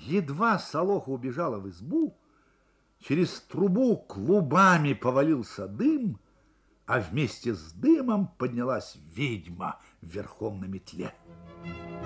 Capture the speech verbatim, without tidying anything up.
Едва Солоха убежала в избу, через трубу клубами повалился дым, а вместе с дымом поднялась ведьма верхом на метле.